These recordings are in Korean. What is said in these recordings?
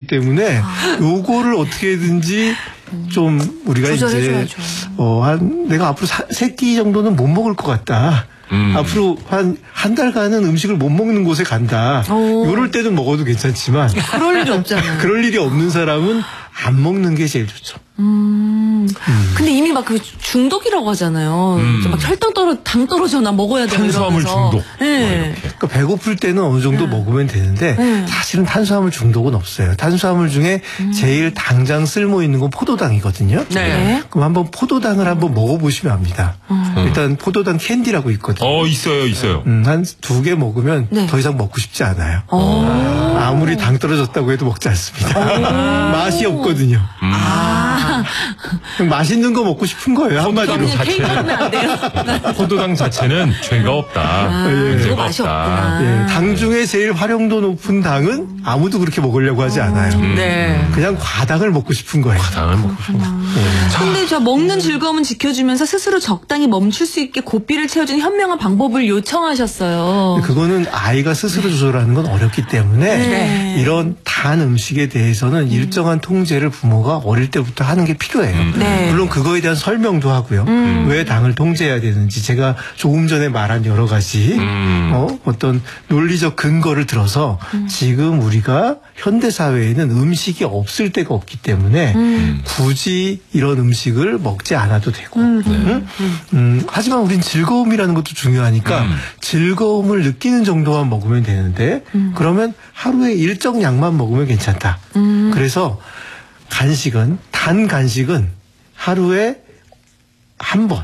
때문에 요거를 어떻게든지 좀 우리가 이제 내가 앞으로 세 끼 정도는 못 먹을 것 같다. 앞으로 한 달간은 음식을 못 먹는 곳에 간다. 요럴 때는 먹어도 괜찮지만 그럴 일이 없잖아요. 그럴 일이 없는 사람은 안 먹는 게 제일 좋죠. 근데 이미 막 그 중독이라고 하잖아요. 막 당 떨어져 나 먹어야 돼. 탄수화물 중독. 네. 그러니까 배고플 때는 어느 정도 먹으면 되는데 사실은 탄수화물 중독은 없어요. 탄수화물 중에 제일 당장 쓸모 있는 건 포도당이거든요. 네. 그럼 한번 포도당을 한번 먹어보시면 압니다. 일단 포도당 캔디라고 있거든요. 있어요. 한 2개 먹으면 더 이상 먹고 싶지 않아요. 아무리 당 떨어졌다고 해도 먹지 않습니다. 맛이 없거든요. 맛있는 거 먹고 싶은 거예요, 한마디로. 포도당 자체는 죄가 없다. 그거 맛이 없구나. 당 중에 제일 활용도 높은 당은 아무도 그렇게 먹으려고 하지 않아요. 그냥 과당을 먹고 싶은 거예요. 과당을 먹고 싶은 거. 근데 저 먹는 즐거움은 지켜주면서 스스로 적당히 멈출 수 있게 고삐를 채워주는 현명한 방법을 요청하셨어요. 그거는 아이가 스스로 조절하는 건 어렵기 때문에 이런 단 음식에 대해서는 일정한 통제를 부모가 어릴 때부터 하는 게 필요해요. 물론 그거에 대한 설명도 하고요. 왜 당을 통제해야 되는지 제가 조금 전에 말한 여러 가지 어떤 논리적 근거를 들어서 지금 우리가 현대 사회에는 음식이 없을 때가 없기 때문에 굳이 이런 음식을 먹지 않아도 되고 하지만 우린 즐거움이라는 것도 중요하니까 즐거움을 느끼는 정도만 먹으면 되는데 그러면 하루에 일정량만 먹으면 괜찮다. 그래서 단 간식은 하루에 한 번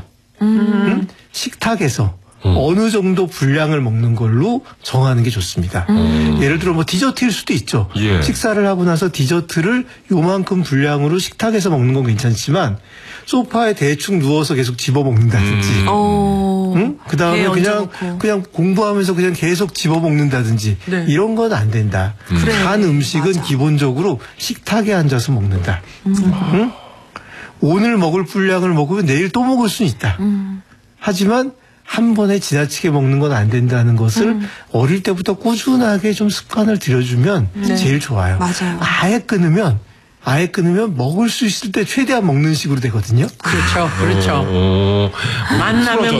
식탁에서 어느 정도 분량을 먹는 걸로 정하는 게 좋습니다. 예를 들어 디저트일 수도 있죠. 식사를 하고 나서 디저트를 요만큼 분량으로 식탁에서 먹는 건 괜찮지만 소파에 대충 누워서 계속 집어 먹는다든지 그다음에 그냥 공부하면서 그냥 계속 집어 먹는다든지 이런 건 안 된다. 단 음식은 기본적으로 식탁에 앉아서 먹는다. 오늘 먹을 분량을 먹으면 내일 또 먹을 수는 있다. 하지만 한 번에 지나치게 먹는 건 안 된다는 것을 어릴 때부터 꾸준하게 좀 습관을 들여주면 제일 좋아요. 맞아요. 아예 끊으면 먹을 수 있을 때 최대한 먹는 식으로 되거든요. 그렇죠. 만나면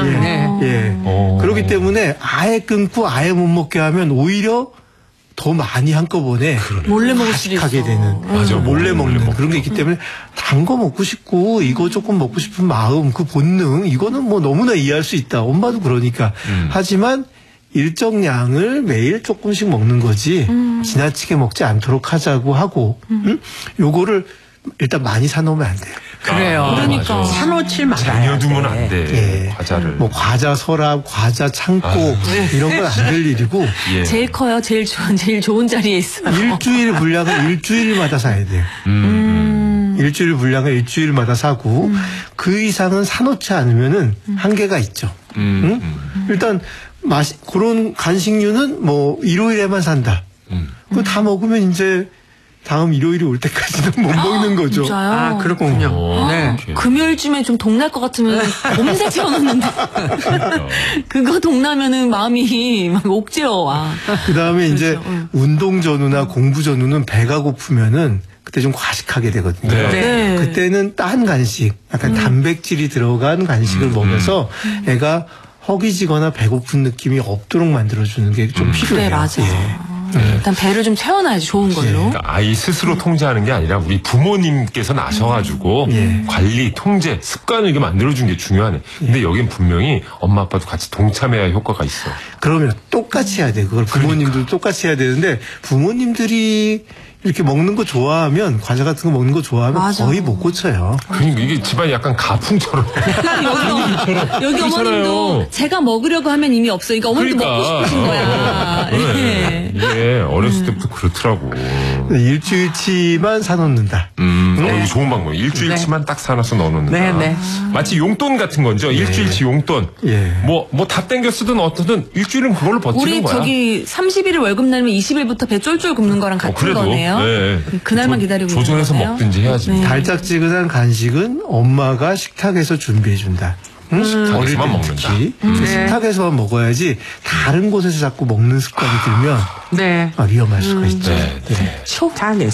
그냥. 그렇기 때문에 아예 끊고 아예 못 먹게 하면 오히려 더 많이 한꺼번에 몰래 먹을 수도 있어. 하게 되는 몰래 먹는 그런 게 있기 때문에 단 거 먹고 싶고 이거 조금 먹고 싶은 마음 그 본능 이거는 뭐 너무나 이해할 수 있다. 엄마도 그러니까. 하지만 일정량을 매일 조금씩 먹는 거지 지나치게 먹지 않도록 하자고 하고 요거를 일단 많이 사놓으면 안 돼요. 그래요. 그러니까 사놓지 말아야 쟁여두면 안 돼. 과자를. 뭐 과자 서랍, 과자 창고 이런 건 안 될 일이고. 제일 커요. 제일 좋은 자리에 있어요. 일주일 분량을 일주일마다 사야 돼요. 일주일 분량을 일주일마다 사고 그 이상은 사놓지 않으면은 한계가 있죠. 일단 그런 간식류는 뭐 일요일에만 산다. 그거 다 먹으면 이제 다음 일요일이 올 때까지는 못 먹는 거죠. 진짜요? 그렇군요. 금요일쯤에 좀 동날 것 같으면 몸새 채워놓는데 그거 동나면은 마음이 막 옥죄어와. 그다음에 이제 운동 전후나 공부 전후는 배가 고프면은 그때 좀 과식하게 되거든요. 그때는 딴 간식, 약간 단백질이 들어간 간식을 먹여서 애가 허기지거나 배고픈 느낌이 없도록 만들어주는 게 좀 필요해요. 맞아. 일단 배를 좀 채워놔야지 좋은 걸로. 그러니까 아이 스스로 통제하는 게 아니라 우리 부모님께서 나서가지고 관리, 통제, 습관을 이렇게 만들어준 게 중요하네. 근데 여긴 분명히 엄마 아빠도 같이 동참해야 효과가 있어. 그러면 똑같이 해야 돼. 그걸 부모님들도 똑같이 해야 되는데 부모님들이 이렇게 먹는 거 좋아하면 과자 같은 거 먹는 거 좋아하면 거의 못 고쳐요. 그러니까 이게 집안이 약간 가풍처럼. 여기 어머님도 제가 먹으려고 하면 이미 없어요. 그러니까 어머님도 먹고 싶으신 거야. 이게 어렸을 때부터 그렇더라고. 일주일치만 사놓는다. 이거 좋은 방법이에요. 일주일치만 딱 사놔서 넣어놓는다. 마치 용돈 같은 거죠. 일주일치 용돈. 뭐 다 땡겨 쓰든 어떻든 일주일은 그걸로 버티는 거야. 우리 저기 30일을 월급 날면 20일부터 배 쫄쫄 굽는 거랑 같은 거네요. 그날만 기다리고 조절해서 먹든지 해야지. 달짝지근한 간식은 엄마가 식탁에서 준비해준다. 식탁에서만 먹는다. 식탁에서만 먹어야지 다른 곳에서 자꾸 먹는 습관이 들면 위험할 수가 있죠. 다